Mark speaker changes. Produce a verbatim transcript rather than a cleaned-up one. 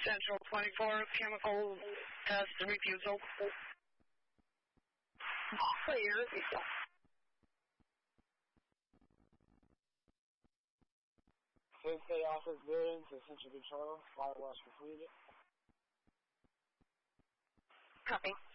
Speaker 1: Central twenty-four, chemical test refusal. Clear.
Speaker 2: Thursday office building to Central Control. Firewatch completed.
Speaker 1: Copy.